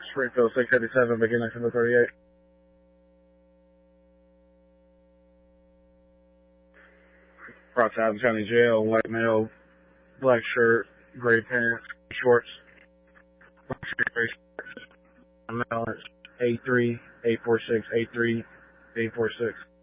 Springfield 687, begin 1938. Brought to Adams County Jail, white male, black shirt, gray pants, shorts. Male, A3, 846, A3, 846.